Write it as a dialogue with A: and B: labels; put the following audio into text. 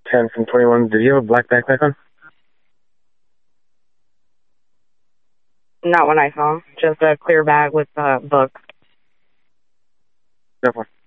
A: 10 from 21. Did you have a black backpack on?
B: Not when I saw him. Just a clear bag with books.
A: No.